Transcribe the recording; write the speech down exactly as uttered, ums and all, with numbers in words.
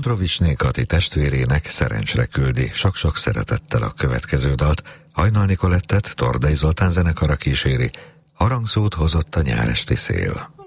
Androvicsné Kati testvérének szerencsre küldi sok-sok szeretettel a következő dalt. Hajnal Nicolettet Tordai Zoltán zenekara kíséri, harangszót hozott a nyáresti szél.